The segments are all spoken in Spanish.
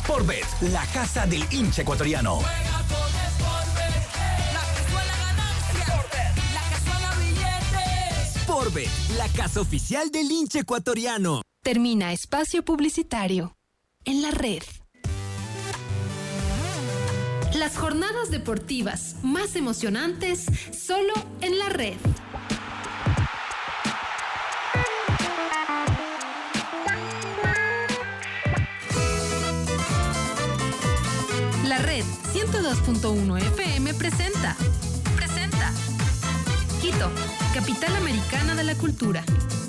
Sportbet, la casa del hincha ecuatoriano. Juega con Sportbet, la que suena ganancia, la que suena billetes. Sportbet, la casa oficial del hincha ecuatoriano. Termina espacio publicitario. En la red. Las jornadas deportivas más emocionantes solo en la red. La red 102.1 FM presenta Quito, capital americana de la cultura.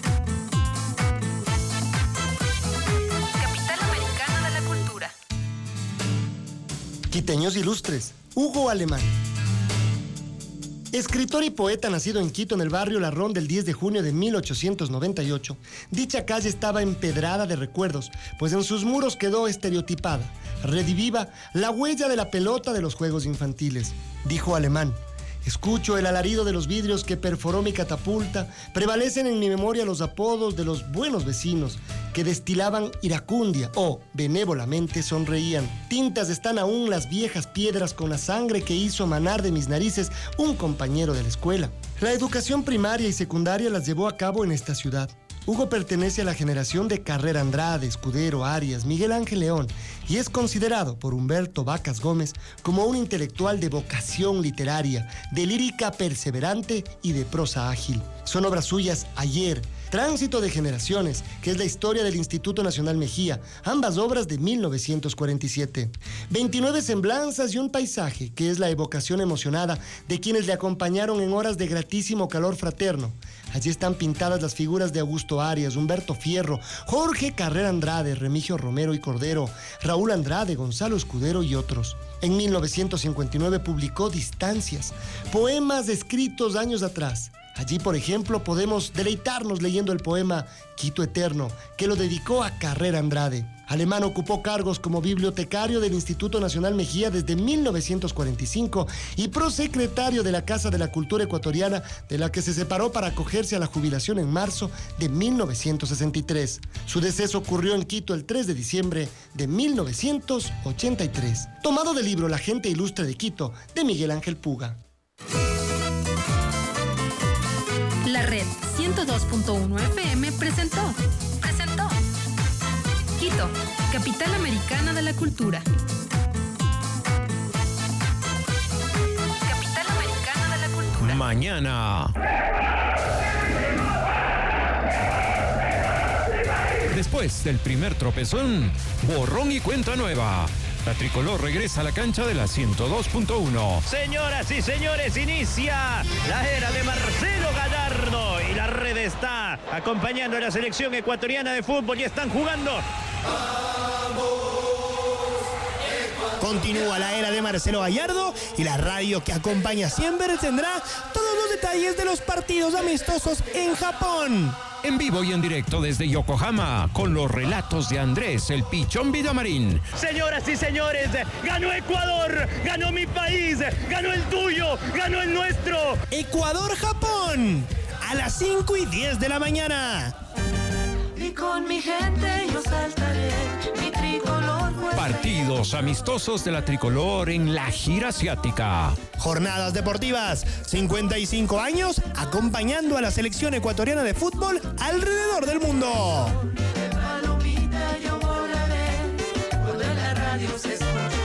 Capital americana de la cultura. Quiteños ilustres, Hugo Alemán. Escritor y poeta nacido en Quito en el barrio Larrón del 10 de junio de 1898, dicha calle estaba empedrada de recuerdos, pues en sus muros quedó estereotipada, rediviva la huella de la pelota de los juegos infantiles. Dijo Alemán: escucho el alarido de los vidrios que perforó mi catapulta, prevalecen en mi memoria los apodos de los buenos vecinos que destilaban iracundia o benévolamente sonreían. Tintas están aún las viejas piedras con la sangre que hizo manar de mis narices un compañero de la escuela. La educación primaria y secundaria las llevó a cabo en esta ciudad. Hugo pertenece a la generación de Carrera Andrade, Escudero, Arias, Miguel Ángel León y es considerado por Humberto Vacas Gómez como un intelectual de vocación literaria, de lírica perseverante y de prosa ágil. Son obras suyas Ayer, Tránsito de Generaciones, que es la historia del Instituto Nacional Mejía, ambas obras de 1947. 29 semblanzas y un paisaje, que es la evocación emocionada de quienes le acompañaron en horas de gratísimo calor fraterno. Allí están pintadas las figuras de Augusto Arias, Humberto Fierro, Jorge Carrera Andrade, Remigio Romero y Cordero, Raúl Andrade, Gonzalo Escudero y otros. En 1959 publicó Distancias, poemas escritos años atrás. Allí, por ejemplo, podemos deleitarnos leyendo el poema Quito Eterno, que lo dedicó a Carrera Andrade. Alemán ocupó cargos como bibliotecario del Instituto Nacional Mejía desde 1945 y prosecretario de la Casa de la Cultura Ecuatoriana, de la que se separó para acogerse a la jubilación en marzo de 1963. Su deceso ocurrió en Quito el 3 de diciembre de 1983. Tomado del libro La gente ilustre de Quito, de Miguel Ángel Puga. La red 102.1 FM presentó Quito, capital americana de la cultura. Capital americana de la cultura. Mañana. Después del primer tropezón, borrón y cuenta nueva. La tricolor regresa a la cancha de la 102.1. Señoras y señores, inicia la era de Marcelo Gallardo y la red está acompañando a la selección ecuatoriana de fútbol y están jugando. Continúa la era de Marcelo Gallardo y la radio que acompaña siempre tendrá todos los detalles de los partidos amistosos en Japón. En vivo y en directo desde Yokohama, con los relatos de Andrés el Pichón Villamarín. Señoras y señores, ganó Ecuador, ganó mi país, ganó el tuyo, ganó el nuestro. Ecuador-Japón, a las 5:10 de la mañana. Y con mi gente yo saltaré, mi tricolor fue. Partidos amistosos de la tricolor en la gira asiática. Jornadas deportivas, 55 años acompañando a la selección ecuatoriana de fútbol alrededor del mundo. Palomita yo volaré, cuando en la radio se escuche.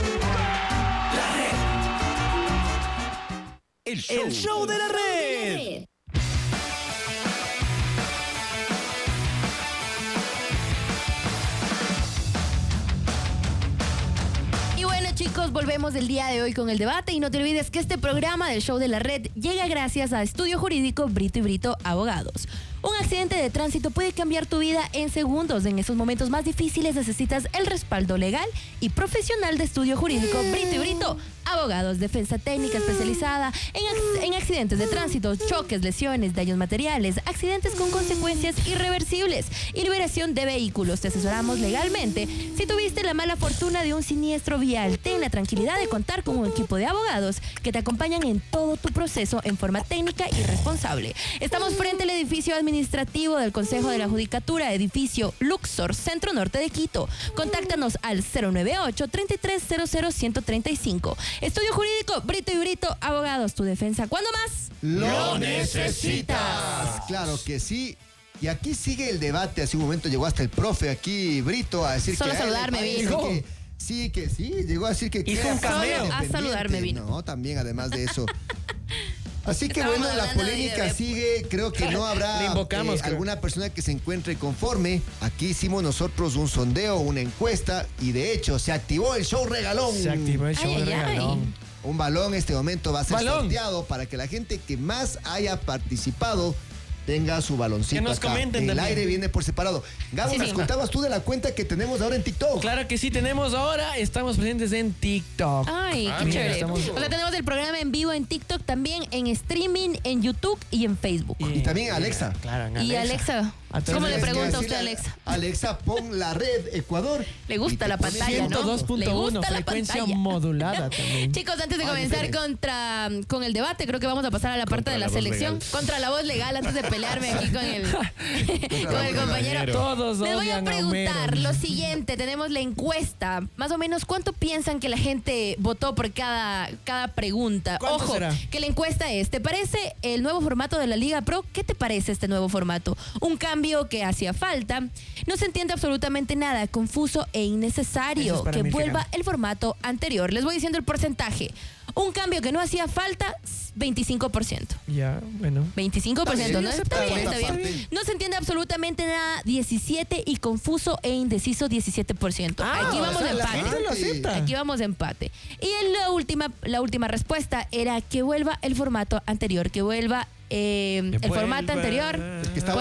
El show de la red. Chicos, volvemos el día de hoy con el debate y no te olvides que este programa del Show de la Red llega gracias a Estudio Jurídico Brito y Brito Abogados. Un accidente de tránsito puede cambiar tu vida en segundos. En esos momentos más difíciles necesitas el respaldo legal y profesional de Estudio Jurídico Brito y Brito Abogados, defensa técnica especializada en accidentes de tránsito, choques, lesiones, daños materiales, accidentes con consecuencias irreversibles y liberación de vehículos. Te asesoramos legalmente. Si tuviste la mala fortuna de un siniestro vial, ten la tranquilidad de contar con un equipo de abogados que te acompañan en todo tu proceso en forma técnica y responsable. Estamos frente al edificio administrativo del Consejo de la Judicatura, edificio Luxor, Centro Norte de Quito. Contáctanos al 098-3300-135. Estudio Jurídico Brito y Brito Abogados. Tu defensa, ¿cuándo más? ¡Lo necesitas! Claro que sí. Y aquí sigue el debate. Hace un momento llegó hasta el profe aquí, Brito, a decir Solo que... a saludarme vino. Sí, llegó a decir que... Hizo un cameo. Solo a saludarme vino. No, también además de eso. Así que Estábamos bueno, la hablando polémica de sigue. Creo que no habrá Le invocamos, alguna persona que se encuentre conforme. Aquí hicimos nosotros un sondeo, una encuesta, y de hecho se activó el show regalón. Se activó el show Ay, ay, regalón. Un balón en este momento va a ser ¡Balón! sorteado para que la gente que más haya participado tenga su baloncito. Que nos acá. comenten El también. aire viene por separado. Gabo, Sí, nos sí. contabas tú de la cuenta que tenemos ahora en TikTok. Claro que sí, tenemos ahora, estamos presentes en TikTok. Ay, qué mira, chévere. estamos- O sea, tenemos el programa en vivo en TikTok, también en streaming, en YouTube y en Facebook. Y también Alexa. Claro, en Y Alexa, ¿cómo le Tienes que pregunta a usted, decirle Alexa? Alexa, pon la red Ecuador. Le gusta Y te la pone pantalla, ¿no? 102.1, Le gusta la frecuencia pantalla. modulada también. Chicos, antes de Ah, comenzar diferente. con el debate, creo que vamos a pasar a la parte de la la voz selección. legal. Contra la voz legal, antes de pelearme aquí con el, con el compañero. Todos Les voy a odian a preguntar Homero. lo siguiente. Tenemos la encuesta. Más o menos, ¿cuánto piensan que la gente votó por cada pregunta? ¿Cuánto Ojo, será? que la encuesta es, ¿te parece el nuevo formato de la Liga Pro? ¿Qué te parece este nuevo formato? Un cambio que hacía falta. No se entiende absolutamente nada, confuso e Eso innecesario. es para Que mí, vuelva fíjate. el formato anterior. Les voy diciendo el porcentaje. Un cambio que no hacía falta, 25%. Ya, bueno. 25%, ¿no? Está bien, está Aparte. bien. No se entiende absolutamente nada, 17%, y confuso e indeciso, 17%. Aquí vamos o sea, la empate. gente lo acepta. Aquí vamos empate. Y en la última respuesta era que vuelva el formato anterior, que vuelva el formato anterior, que estaba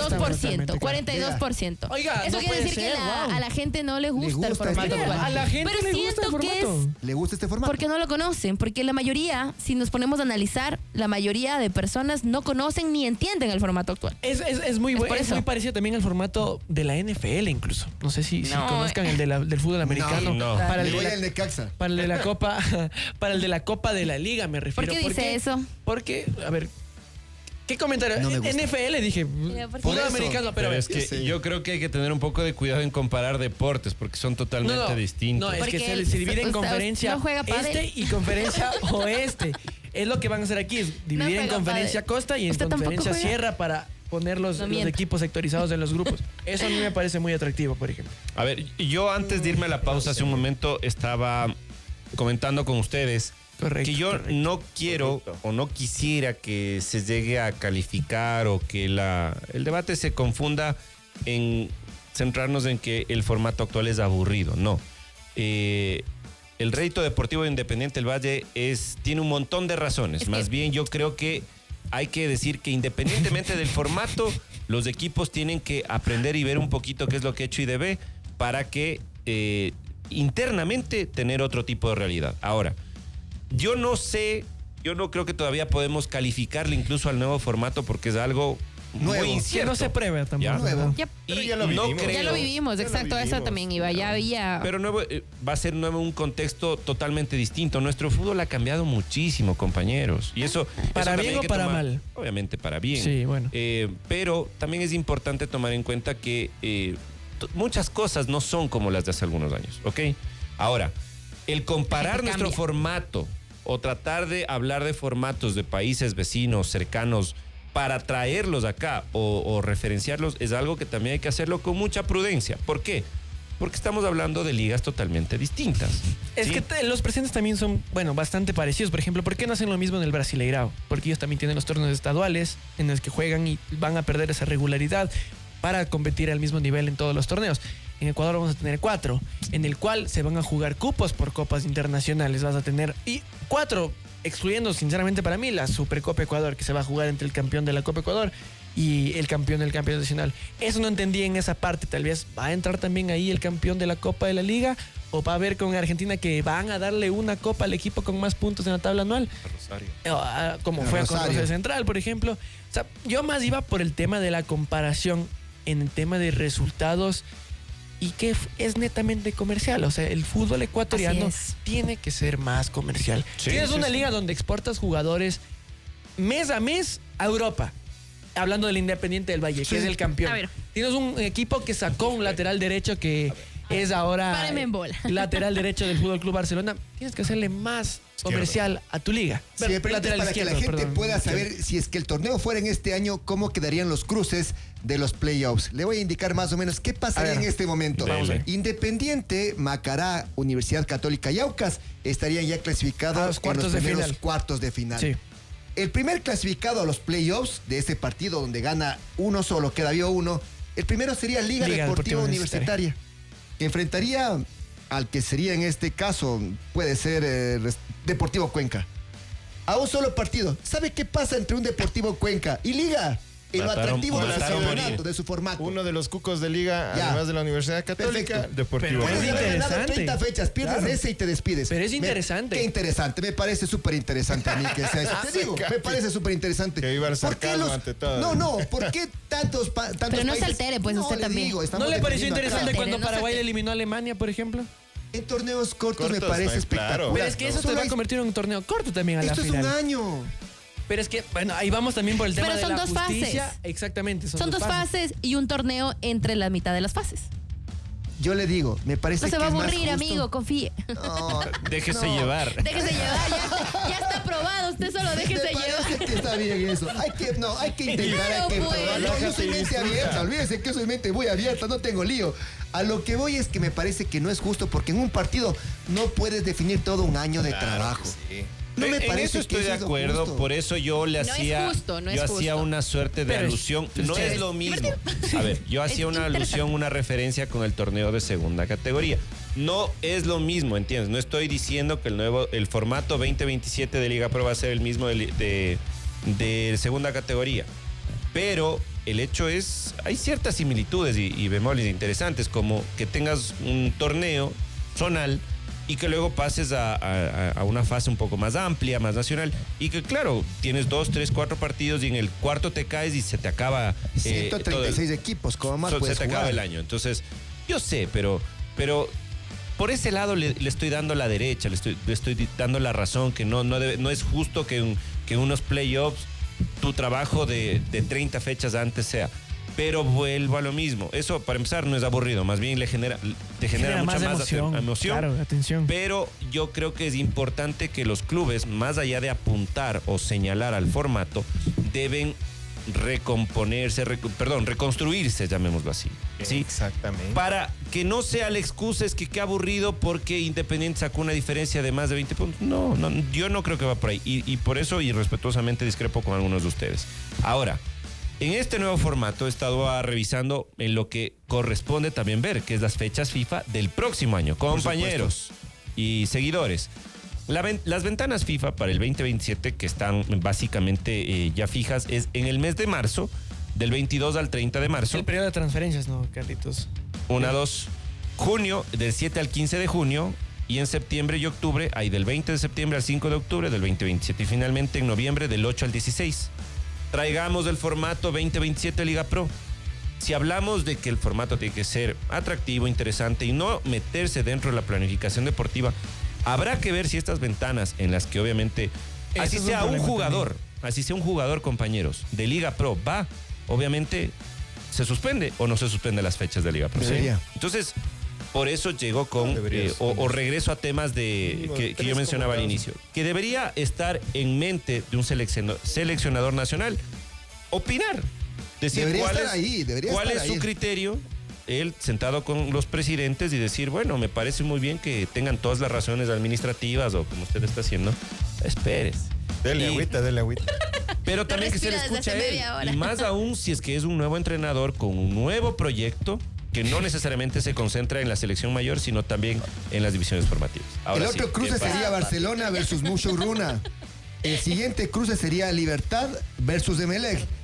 42%. totalmente, 42%. Oiga, Eso no quiere puede decir que ser, wow. a la gente no le gusta el gusta formato este actual. A la gente Pero le gusta el siento que es formato. ¿Le gusta este formato? porque no lo conocen, porque la mayoría, si nos ponemos a analizar, la mayoría de personas no conocen ni entienden el formato actual. Es muy Es bueno, por es eso. muy parecido también al formato de la NFL incluso. No sé si No, conozcan el del fútbol americano. No. Para Le el voy de al la, Necaxa. para el de la Copa, para el de la Copa de la Liga me ¿Por refiero. qué dice eso? Porque, a ver, ¿qué comentario? No me gusta. NFL dije, ¿por qué? fútbol Por eso. americano, pero Pero es yo que sé. yo creo que hay que tener un poco de cuidado en comparar deportes porque son totalmente distintos. No, es Porque que se divide en usted conferencia no juega pádel. este y conferencia oeste. Es lo que van a hacer aquí, es dividir en juega conferencia pádel. costa y en ¿Usted tampoco conferencia juega? sierra para poner los mienta. equipos sectorizados en los grupos. Eso a mí me parece muy atractivo, por ejemplo. A ver, yo antes de irme a la pausa hace un momento estaba comentando con ustedes Correcto, que yo correcto. no quiero o no quisiera que se llegue a calificar o que el debate se confunda en centrarnos en que el formato actual es aburrido. No. El rédito deportivo de Independiente del Valle tiene un montón de razones. Es que- Más bien yo creo que hay que decir que independientemente del formato, los equipos tienen que aprender y ver un poquito qué es lo que ha hecho IDB para que internamente tener otro tipo de realidad. Ahora, yo no creo que todavía podemos calificarle incluso al nuevo formato porque es algo Nuevo. muy Que incierto. no se pruebe tampoco. Ya. Nuevo. Ya, Y ya lo no vivimos. creo, ya lo vivimos, exacto, eso también iba. Ya había. pero nuevo, va a ser nuevo un contexto totalmente distinto. Nuestro fútbol ha cambiado muchísimo, compañeros. Y eso ¿Para eso bien también hay o que para tomar- mal? Obviamente para bien. Sí, bueno. Pero también es importante tomar en cuenta que muchas cosas no son como las de hace algunos años, ¿ok? Ahora, el comparar Cambia. nuestro formato o tratar de hablar de formatos de países vecinos, cercanos, para traerlos acá o referenciarlos es algo que también hay que hacerlo con mucha prudencia. ¿Por qué? Porque estamos hablando de ligas totalmente distintas. Es ¿sí? que los presentes también son, bueno, bastante parecidos. Por ejemplo, ¿por qué no hacen lo mismo en el Brasileirao? Porque ellos también tienen los torneos estaduales en los que juegan y van a perder esa regularidad para competir al mismo nivel en todos los torneos. En Ecuador vamos a tener 4, en el cual se van a jugar cupos por copas internacionales. Vas a tener 4, excluyendo sinceramente para mí la Supercopa Ecuador, que se va a jugar entre el campeón de la Copa Ecuador y el campeón del campeonato nacional. Eso no entendí en esa parte. Tal vez va a entrar también ahí el campeón de la Copa de la Liga o va a ver con Argentina que van a darle una copa al equipo con más puntos en la tabla anual. Como fue con Rosario Central, por ejemplo. O sea, yo más iba por el tema de la comparación en el tema de resultados y que es netamente comercial. O sea, el fútbol ecuatoriano tiene que ser más comercial. Tienes una liga donde exportas jugadores mes a mes a Europa. Hablando del Independiente del Valle, que es el campeón. Tienes un equipo que sacó un lateral derecho que es ahora lateral derecho del Fútbol Club Barcelona. Tienes que hacerle más comercial a tu liga. Siempre para que la gente pueda saber si es que el torneo fuera en este año, cómo quedarían los cruces de los playoffs. Le voy a indicar más o menos qué pasaría en este momento. Independiente, Macará, Universidad Católica y Aucas estarían ya clasificados en los primeros cuartos de final. Sí. El primer clasificado a los playoffs de este partido, donde gana uno solo, queda vivo uno, el primero sería Liga Deportiva Universitaria, que enfrentaría al que sería en este caso, puede ser Deportivo Cuenca. A un solo partido. ¿Sabe qué pasa entre un Deportivo Cuenca y Liga? En lo atractivo de su campeonato, de su formato. Uno de los cucos de Liga, además de la Universidad Católica, Deportivo. Pero es interesante. 30 fechas, pierdes ese y te despides. Pero es interesante. Qué interesante, me parece súper interesante a mí que sea eso. Te digo, me parece súper interesante. Que iba el sarcasmo ante todo. No, ¿por qué tantos Pero no se altere, pues usted también. ¿No le pareció interesante cuando Paraguay eliminó a Alemania, por ejemplo? En torneos cortos me parece espectacular. Pero es que eso se va a convertir en un torneo corto también a la final. Esto es un año. Pero es que, bueno, ahí vamos también por el tema de la justicia. Pero son dos fases. Exactamente. Son dos fases y un torneo entre la mitad de las fases. Yo le digo, me parece que no se va a aburrir, amigo, confíe. No, déjese llevar. Déjese llevar, ya está aprobado, usted solo déjese llevar. Que está bien eso. Hay que intentar, probar. Yo soy mente abierta, olvídese que soy mente muy abierta, no tengo lío. A lo que voy es que me parece que no es justo, porque en un partido no puedes definir todo un año de trabajo. Sí. No me parece en eso estoy de acuerdo, por eso yo le hacía hacía una suerte de alusión. No es lo mismo. A ver, yo hacía una alusión, una referencia con el torneo de segunda categoría. No es lo mismo, ¿entiendes? No estoy diciendo que el formato 2027 de Liga Pro va a ser el mismo de segunda categoría. Pero el hecho es, hay ciertas similitudes y bemoles interesantes, como que tengas un torneo zonal y que luego pases a una fase un poco más amplia, más nacional, y que claro, tienes 2, 3, 4 partidos y en el cuarto te caes y se te acaba 136 equipos, como más puedes se te acaba el año. Entonces, yo sé, pero por ese lado le estoy dando la derecha, le estoy dando la razón, que no es justo que en unos playoffs tu trabajo de 30 fechas antes sea. Pero vuelvo a lo mismo. Eso, para empezar, no es aburrido. Más bien te genera mucha más emoción. Claro, atención. Pero yo creo que es importante que los clubes, más allá de apuntar o señalar al formato, deben reconstruirse, llamémoslo así. ¿sí? Exactamente. Para que no sea la excusa es que qué aburrido porque Independiente sacó una diferencia de más de 20 puntos. No, yo no creo que va por ahí. Y por eso, irrespetuosamente, discrepo con algunos de ustedes. Ahora, en este nuevo formato he estado revisando en lo que corresponde también ver, que es las fechas FIFA del próximo año. Compañeros y seguidores, las ventanas FIFA para el 2027, que están básicamente ya fijas, es en el mes de marzo, del 22 al 30 de marzo. El periodo de transferencias, ¿no, Carlitos? 2. Junio, del 7 al 15 de junio. Y en septiembre y octubre, hay del 20 de septiembre al 5 de octubre del 2027. Y finalmente en noviembre, del 8 al 16. Traigamos el formato 2027 Liga Pro. Si hablamos de que el formato tiene que ser atractivo, interesante y no meterse dentro de la planificación deportiva, habrá que ver si estas ventanas en las que obviamente, así sea un jugador, compañeros, de Liga Pro va, obviamente se suspende o no se suspende las fechas de Liga Pro. ¿Sí? Entonces, por eso llegó con, o regreso a temas que yo mencionaba al inicio, que debería estar en mente de un seleccionador nacional, opinar, decir cuál es su criterio, él sentado con los presidentes y decir, bueno, me parece muy bien que tengan todas las razones administrativas o como usted está haciendo, espérese. Dele agüita. Pero también que se le escuche a él, y más aún si es que es un nuevo entrenador con un nuevo proyecto, que no necesariamente se concentra en la selección mayor, sino también en las divisiones formativas. Ahora el otro cruce sería Barcelona versus Mucho Runa. El siguiente cruce sería Libertad versus Emelec.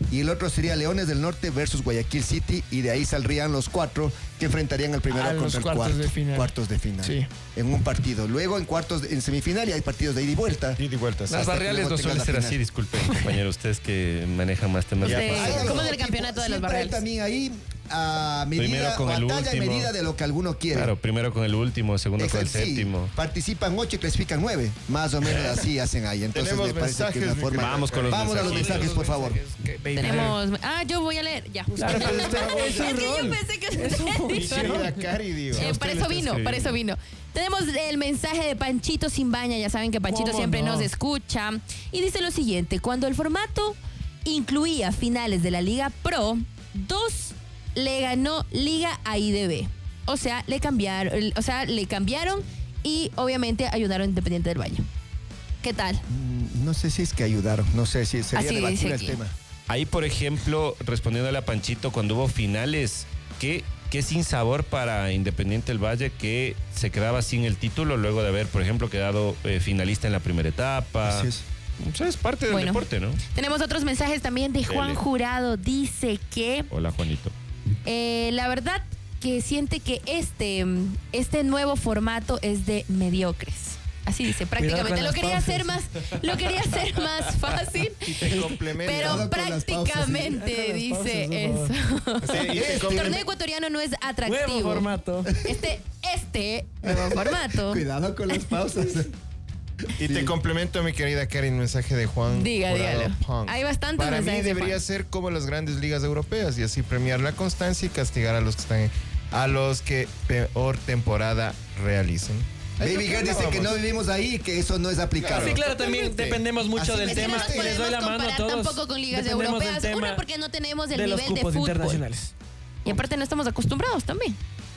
y el otro sería Leones del Norte versus Guayaquil City, y de ahí saldrían los 4 que enfrentarían al primero contra el cuarto. Cuartos de final. Sí. En un partido. Luego en semifinal y hay partidos de ida y vuelta. Ida y vuelta. Las barriales no suelen ser así, disculpen, compañeros, ustedes que manejan más temas. ¿Cómo es el campeonato de las barriales? También ahí a medida, con el batalla último. a medida de lo que alguno quiere. Claro, primero con el último, segundo con el séptimo. Participan 8 y clasifican 9. Más o menos así hacen ahí. Entonces Tenemos me parece que es una mensajes, forma. Vamos con los Vamos a los mensajes, por favor. Tenemos. Yo voy a leer. Ya. Claro, pero es Es que yo pensé que Mi querida Cari, digo. para eso vino. Tenemos el mensaje de Panchito Simbaña. Ya saben que Panchito siempre nos escucha. Y dice lo siguiente: cuando el formato incluía finales de la Liga Pro, 2 le ganó Liga A y B. O sea, le cambiaron y obviamente ayudaron a Independiente del Valle. ¿Qué tal? No sé si es que ayudaron. No sé si sería Así debatible dice el aquí. tema. Ahí, por ejemplo, respondiéndole a Panchito, cuando hubo finales, qué sin sabor para Independiente del Valle, que se quedaba sin el título luego de haber, por ejemplo, quedado finalista en la primera etapa. Así es. O sea, es parte del deporte, ¿no? Tenemos otros mensajes también de Juan Jurado. Dice que Hola, Juanito. la verdad que siente que este nuevo formato es de mediocres. Así dice, prácticamente. Lo quería hacer más fácil, pero prácticamente dice eso. El torneo ecuatoriano no es atractivo. Nuevo formato. Este nuevo formato. Cuidado con las pausas. Y te complemento, mi querida Karen, un mensaje de Juan. Dígalo. Punk. Hay bastantes Para mí mensajes de debería Juan. ser como las grandes ligas europeas y así premiar la constancia y castigar a los que están a los que peor temporada realicen. Baby Girl dice que no vivimos ahí y que eso no es aplicable. Sí, claro, también dependemos mucho Así del es. tema Es que y no les doy la podemos mano a comparar todos. tampoco con ligas Dependemos del europeas. tema Una, porque no tenemos el de los nivel de cupos fútbol. internacionales. Y aparte no estamos acostumbrados también.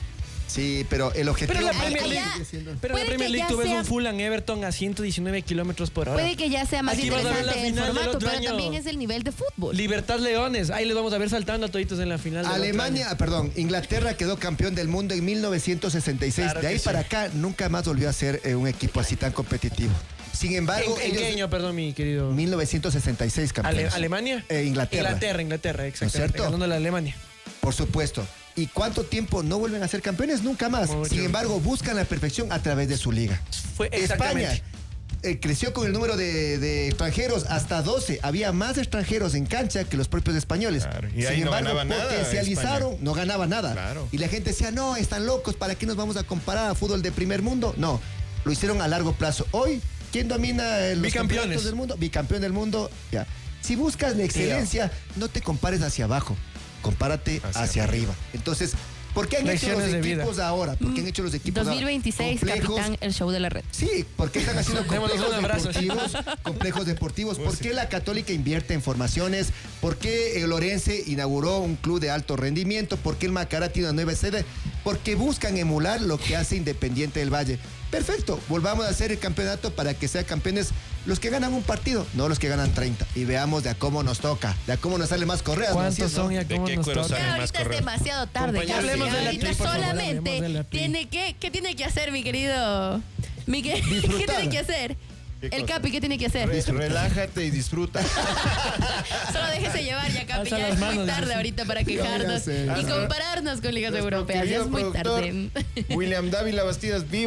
Sí, pero el objetivo... Pero la Premier allá- League, pero puede la Premier que League ya tú ves sea- un Fulham Everton a 119 kilómetros por hora. Puede que ya sea más Aquí vas a ver la interesante el final del formato, otro pero año. también es el nivel de fútbol. Libertad Leones, ahí les vamos a ver saltando a toditos en la final. del Alemania, Inglaterra quedó campeón del mundo en 1966. Claro de ahí que sí. para acá nunca más volvió a ser un equipo así tan competitivo. Sin embargo, ¿En qué año, perdón, mi querido? 1966 campeones. ¿Alemania? Inglaterra. Inglaterra, exactamente. cierto? Ganando la Alemania. Por supuesto. ¿Y cuánto tiempo no vuelven a ser campeones? Nunca más. Mucho. Sin embargo, buscan la perfección a través de su liga. Fue España exactamente. creció con el número de extranjeros hasta 12. Había más extranjeros en cancha que los propios españoles. Claro, y ahí Sin no embargo, ganaba nada potencializaron, España. no ganaba nada. Claro. Y la gente decía, no, están locos, ¿para qué nos vamos a comparar a fútbol de primer mundo? No, lo hicieron a largo plazo. Hoy, ¿quién domina los Bicampeones. campeonatos del mundo? Bicampeón del mundo. Ya. Si buscas la excelencia, no te compares hacia abajo, compárate hacia arriba. Entonces, ¿por qué han hecho los Lecciones de vida. equipos ahora? ¿Por qué han hecho los equipos 2026, complejos? capitán, el show de la red. Sí, ¿por qué están haciendo Démonos complejos un abrazo. deportivos? Complejos deportivos. ¿Por qué la Católica invierte en formaciones? ¿Por qué el Orense inauguró un club de alto rendimiento? ¿Por qué el Macará tiene una nueva sede? Porque buscan emular lo que hace Independiente del Valle. Perfecto, volvamos a hacer el campeonato para que sean campeones los que ganan un partido, no los que ganan 30. Y veamos de a cómo nos toca, de a cómo nos sale más correas. ¿Cuántos son y a ¿De cómo qué nos cuero toca? sale? Ya más ahorita es correcto. demasiado tarde. Compañeros, Ya hablemos de la ahorita tri, por favor, solamente hablemos de la tri. tiene ¿qué tiene que hacer, mi querido? ¿Qué tiene que hacer? El Capi, ¿qué tiene que hacer? Relájate y disfruta. Solo déjese llevar ya, Capi. Alza Ya las es manos, muy tarde dice. ahorita para quejarnos sé. y compararnos con ligas Nuestro europeas. Ya es querido muy productor, tarde. William Dávila Bastidas, viva.